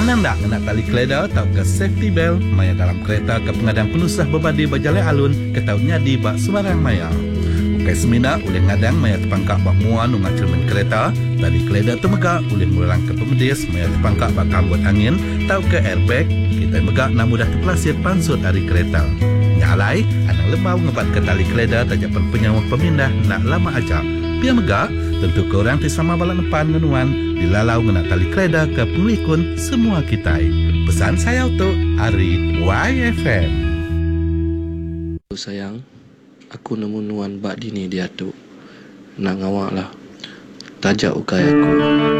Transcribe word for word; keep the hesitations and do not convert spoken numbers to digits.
Hanang dak nak tali keleda tau ke safety belt maya dalam kereta ke pengadang penusah berbadi berjalan alun ke tau nyadi bak sembarang maya. Ukai semina oleh ngadang maya terpangkak bak muan nunga cermin kereta, tali keleda temegak oleh mulang ke pemedis maya terpangkak bak kambut angin tau ke airbag, kita megak nak mudah terpelasir pansut dari kereta. Nyalai, anang lemau ngebat ke tali keleda tajapan penyawa pemindah nak lama ajak. Pia megak, tentu korang tisama balak depan ngenuan dilalau ngena tali keleda ke pengelikun semua kita. Pesan saya untuk Ari Y F M. Sayang, aku nemu nuan bak dini dia tu. Nak ngawak lah. Tajak ukai aku.